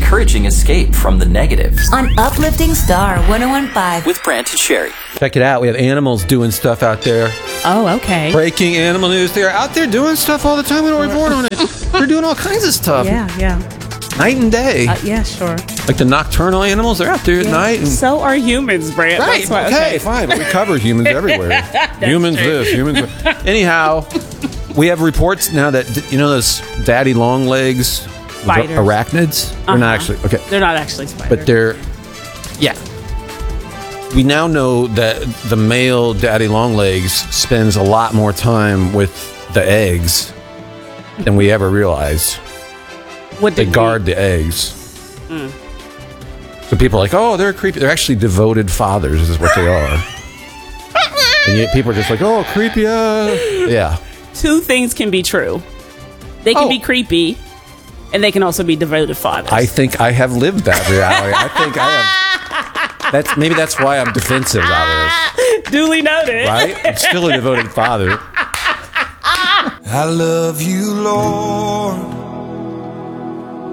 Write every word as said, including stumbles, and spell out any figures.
encouraging escape from the negatives. On Uplifting Star one oh one point five with Brant and Sherry. Check it out. We have animals doing stuff out there. Oh, okay. Breaking animal news. They're out there doing stuff all the time. We don't report on it. They're doing all kinds of stuff. Yeah, yeah. Night and day. Uh, yeah, sure. Like the nocturnal animals, they're out there at Yeah. night. And So are humans, Brant. right. That's why- okay, okay. fine. But we cover humans everywhere. humans true. this, humans that. Anyhow, we have reports now that, you know, those daddy long legs Spiders. arachnids? They're Uh-huh. not actually. Okay. They're not actually spiders. But they're, yeah. We now know that the male daddy longlegs spends a lot more time with the eggs than we ever realized. what They did guard the eggs. Mm. So people are like, oh, they're creepy. They're actually devoted fathers, is what they are. And yet people are just like, oh, creepy. Uh. Yeah. Two things can be true. They can Oh. be creepy, and they can also be devoted fathers. I think I have lived that reality. I think I have. That's maybe that's why I'm defensive about this. Duly noted. Right? I'm still a devoted father. I love you, Lord.